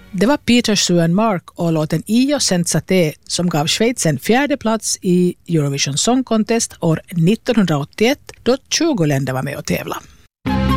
Det var Peter Suenmark och låten Io senza te som gav Schweiz en 4:e plats i Eurovision Song Contest år 1981 då 20 länder var med och tävla.